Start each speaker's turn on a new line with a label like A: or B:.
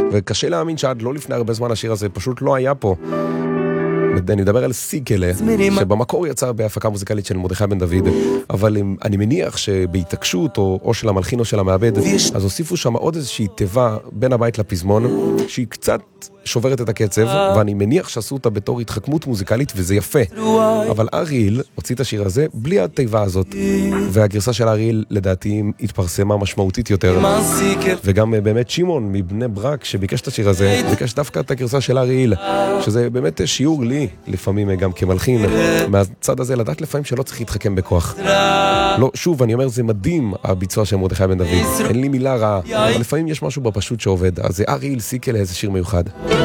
A: וקשה להאמין שעד לא לפני הרבה זמן השיר הזה פשוט לא היה פה. אני מדבר על סיקלה, שבמקור יצא בהפקה מוזיקלית של מרדכי בן דוד, אבל אני מניח שבהתעקשות או של המלחין או של המעבד, אז הוסיפו שם עוד איזושהי תיבה בין הבית לפזמון, שהיא קצת שוברת את הקצב, ואני מניח שעשו אותה בתור התחכמות מוזיקלית, וזה יפה. אבל אריאל הוציא את השיר הזה בלי התיבה הזאת, והגרסה של אריאל לדעתי התפרסמה משמעותית יותר. וגם באמת שמעון מבני ברק שביקש את השיר הזה, ביקש דווקא את הגרסה של אריאל, שזה באמת שיעור לי לפעמים גם כמלחין, מהצד הזה לדעת לפעמים שלא צריך להתחכם בכוח. לא, שוב, אני אומר, זה מדהים הביצוע של מרדכי בן דוד, אין לי מילה רעה, אבל לפעמים יש משהו בפשוט שעובד, אז זה אריאל סיקלה, איזה שיר מיוחד.